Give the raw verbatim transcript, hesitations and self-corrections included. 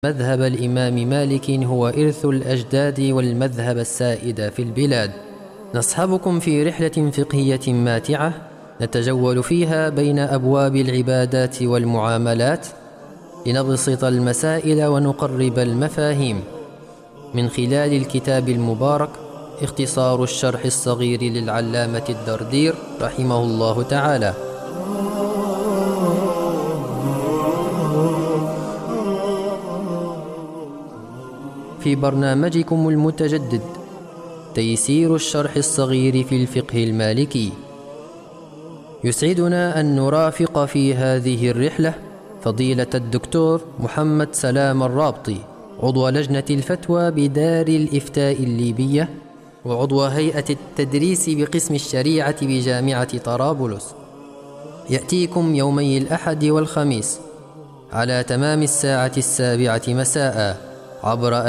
مذهب الإمام مالك هو إرث الأجداد والمذهب السائد في البلاد. نصحبكم في رحلة فقهية ماتعة نتجول فيها بين أبواب العبادات والمعاملات لنبسط المسائل ونقرب المفاهيم من خلال الكتاب المبارك اختصار الشرح الصغير للعلامة الدردير رحمه الله تعالى. في برنامجكم المتجدد تيسير الشرح الصغير في الفقه المالكي، يسعدنا أن نرافق في هذه الرحلة فضيلة الدكتور محمد سلام الرابطي، عضو لجنة الفتوى بدار الإفتاء الليبية وعضو هيئة التدريس بقسم الشريعة بجامعة طرابلس. يأتيكم يومي الأحد والخميس على تمام الساعة السابعة مساء عبر